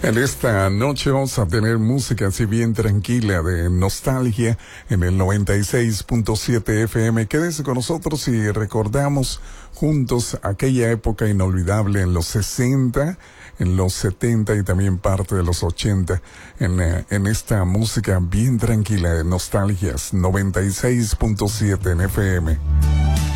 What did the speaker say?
En esta noche vamos a tener música así bien tranquila de nostalgia en el 96.7 FM. Quédese con nosotros y recordamos juntos aquella época inolvidable en los 60, en los 70 y también parte de los 80 en esta música bien tranquila de nostalgias 96.7 en FM.